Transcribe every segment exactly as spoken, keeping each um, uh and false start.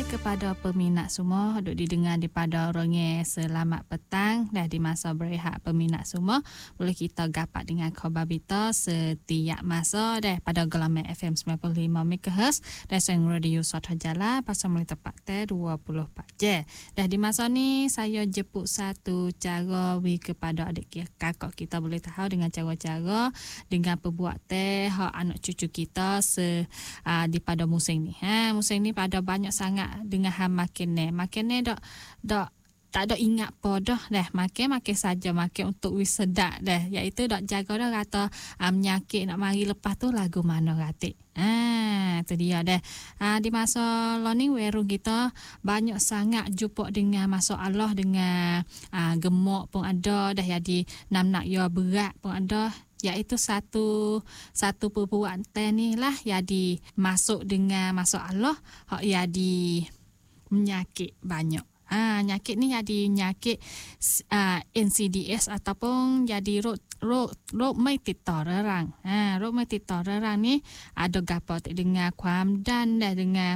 kasih kepada peminat semua duk didengar daripada orangnya selamat petang dah di masa berehat peminat semua boleh kita gapat dengan khabar berita setiap masa dah pada gelombang F M sembilan puluh lima megahertz dan Seng Radio Suatu Jala pasal mulai tepat te dua puluh empat jam. Dah di masa ni saya jemput satu cara wi kepada adik kakak kita boleh tahu dengan cara-cara dengan perbuat teh hak anak cucu kita se uh, di pada musim ni. Ha musim ni pada banyak sangat dengan hal makin ni. Makin ni dak dak tak ada ingat apa dah dah makan makan saja makan untuk wis sedap dah iaitu dak jaga dah kata um, nyakit nak mari lepas tu lagu mana ratik. Ah tu dia dah. Ah di masa learning weru kita banyak sangat jumpa dengan masalah dengan ah, gemuk pun ada dah jadi nam nak ya berat pun ada iaitu satu satu perbuatan ni lah jadi masuk dengan masalah hak jadi menyakit banyak. Ah, nyakit ni jadi nyakit uh, N C D S ataupun jadi rot rot rot mai titar orang. Ah, rot mai titar orang ni ada gapo dengan kuam dan dah dengan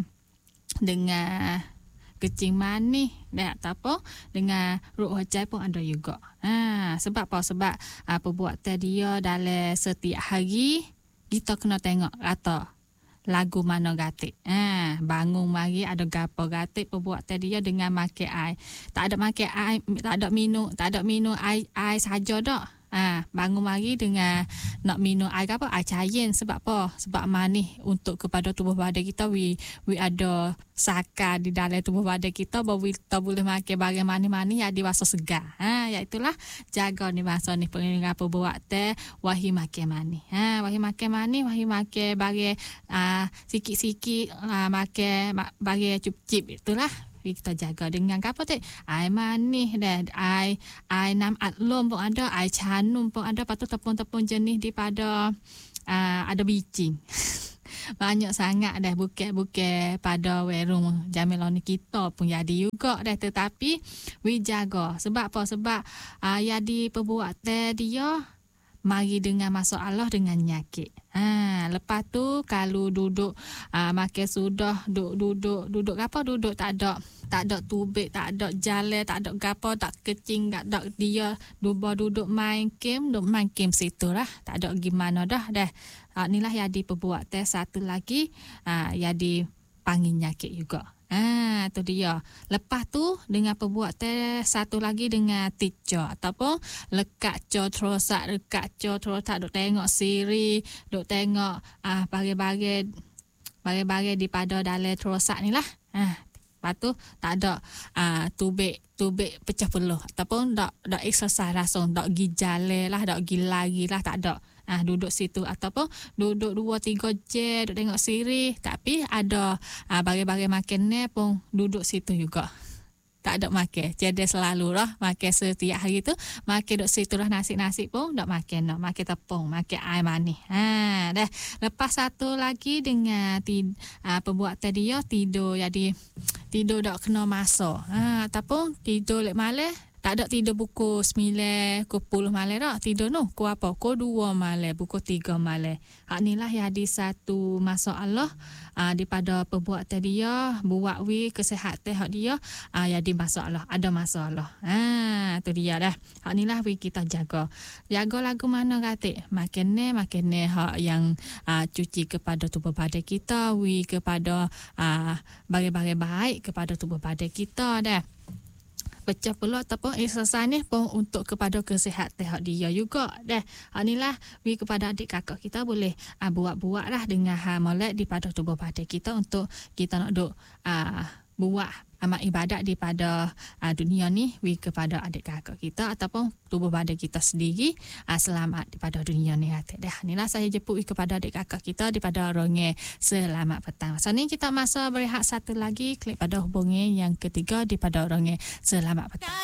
dengan kecing manis dah ataupun dengan rot hajai pun ada juga. Ah, sebab apa? Sebab uh, perbuatan dia dalam setiap hari kita kena tengok rata lagu mana gatik. Ah, bangun mari ada gapo gatik perbuatan dia dengan makan air. Tak ada makan air, tak ada minum, tak ada minum air air saja dak. Ah, bangun mari dengan nak minum air apa? Air cair sebab apa? Sebab manis untuk kepada tubuh badan kita we we ada sakar di dalam tubuh badan kita bahawa kita boleh makan barang manis-manis jadi rasa segar. Ha, iaitulah jaga ni masa ni pengen apa buat teh wahi makan manis. Ha, wahi makan manis, wahi makan barang ah sikit-sikit ah, makan barang cup-cip itulah kita jaga dengan apa tu? Air manis dah, air air nam atlum pun ada, air canum pun ada, patut tepung-tepung jenis daripada uh, ada bicing. Banyak sangat dah buket-buket pada warung Jamiloni kita pun jadi juga dah tetapi we jaga. Sebab apa? Sebab uh, jadi perbuatan dia mari dengan masalah dengan nyakit. Ha, lepas tu kalau duduk uh, makan sudah duduk duduk apa duduk tak ada tak ada tubik, tak ada jalan, tak ada gapo, tak kecing, tak ada dia duduk duduk main game, duduk main game situ lah. Tak ada gimana dah dah. Uh, inilah jadi perbuatan satu lagi uh, jadi panggil nyakit juga. Ah, tu dia. Lepas tu dengan perbuatan satu lagi dengan teacher ataupun lekat co terosak, lekat co terosak duk tengok siri, duk tengok ah bagai-bagai bagai-bagai di pada dalam terosak ni lah. Ah, lepas tu tak ada ah tubik tubik pecah peluh ataupun dak dak exercise langsung, dak gi jalan lah, dak gi lari lah, tak ada. Ah, duduk situ ataupun duduk dua tiga jam duduk tengok siri tapi ada ah, bagai-bagai makan ni pun duduk situ juga. Tak ada makan. Jadi selalu lah makan setiap hari tu makan duduk situ lah nasi-nasi pun tak makan nak makan tepung, makan air manis. Ha, dah. Lepas satu lagi dengan tid, ah, perbuatan dia tidur jadi tidur tak kena masa. Ha, ataupun tidur lek malam tak ada tidur pukul sembilan, pukul sepuluh malam dah. Tidur no, pukul apa? Pukul dua malam, pukul tiga malam. Hak inilah yang ada satu masalah uh, daripada perbuatan dia, buat we kesihatan hak dia, uh, jadi masalah, ada masalah. Ha, tu dia dah. Hak inilah we kita jaga. Jaga lagu mana katik? Makan ni, makan ni hak yang uh, cuci kepada tubuh badan kita, we kepada uh, bagai-bagai baik kepada tubuh badan kita dah. Pecah peluh ataupun exercise ni pun untuk kepada kesihatan hak dia juga dah. Inilah we kepada adik kakak kita boleh uh, buat-buat lah dengan hal molek daripada tubuh badan kita untuk kita nak duk uh, buat amal ibadat daripada uh, dunia ni we kepada adik kakak kita ataupun tubuh badan kita sendiri uh, selamat daripada dunia ni hati dah. Inilah saya jemput we kepada adik kakak kita daripada orangnya selamat petang. So ni kita masa berehat satu lagi klik pada hubungi yang ketiga daripada orangnya selamat petang.